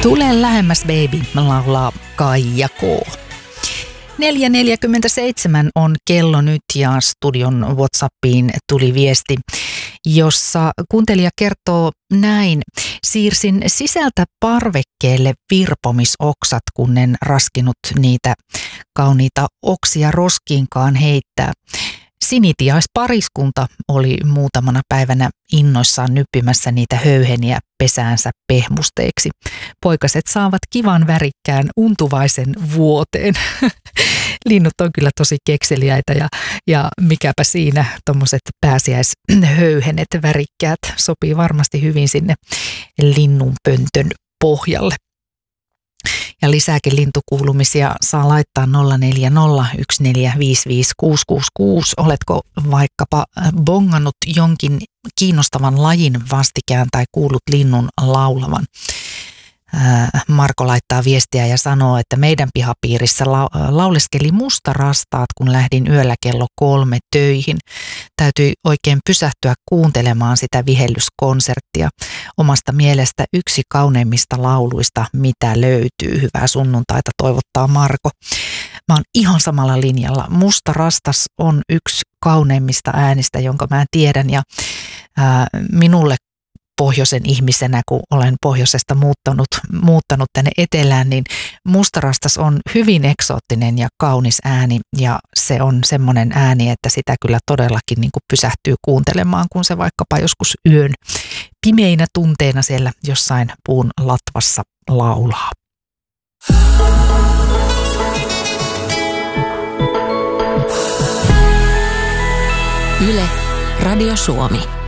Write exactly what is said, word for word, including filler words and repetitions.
Tule lähemmäs baby, laulaa Kaija K. neljä neljäkymmentäseitsemän on kello nyt ja studion WhatsAppiin tuli viesti, jossa kuuntelija kertoo näin. Siirsin sisältä parvekkeelle virpomisoksat, kun en raskinut niitä kauniita oksia roskiinkaan heittää. Sinitiaispariskunta oli muutamana päivänä innoissaan nyppimässä niitä höyheniä pesäänsä pehmusteiksi. Poikaset saavat kivan värikkään untuvaisen vuoteen. Linnut on kyllä tosi kekseliäitä ja, ja mikäpä siinä tommoset pääsiäishöyhenet värikkäät sopii varmasti hyvin sinne linnunpöntön pohjalle. Ja lisääkin lintukuulumisia saa laittaa nolla neljä nolla yksi neljä viisi viisi kuusi kuusi kuusi. Oletko vaikkapa bongannut jonkin kiinnostavan lajin vastikään tai kuullut linnun laulavan? Marko laittaa viestiä ja sanoo, että meidän pihapiirissä lauleskeli mustarastaat, kun lähdin yöllä kello kolme töihin. Täytyi oikein pysähtyä kuuntelemaan sitä vihellyskonserttia. Omasta mielestä yksi kauneimmista lauluista, mitä löytyy. Hyvää sunnuntaita toivottaa Marko. Mä oon ihan samalla linjalla. Musta rastas on yksi kauneimmista äänistä, jonka mä tiedän ja ää, minulle pohjoisen ihmisenä, kun olen pohjoisesta muuttanut, muuttanut tänne etelään, niin mustarastas on hyvin eksoottinen ja kaunis ääni ja se on semmoinen ääni, että sitä kyllä todellakin niin kuin pysähtyy kuuntelemaan, kun se vaikkapa joskus yön pimeinä tunteina siellä jossain puun latvassa laulaa. Yle, Radio Suomi.